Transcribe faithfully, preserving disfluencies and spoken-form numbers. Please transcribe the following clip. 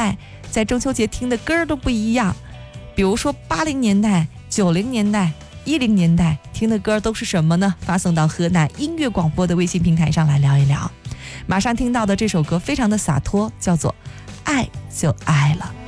代在中秋节听的歌都不一样，比如说八零年代、九零年代、一零年代听的歌都是什么呢？发送到河南音乐广播的微信平台上来聊一聊。马上听到的这首歌非常的洒脱，叫做《爱就爱了》。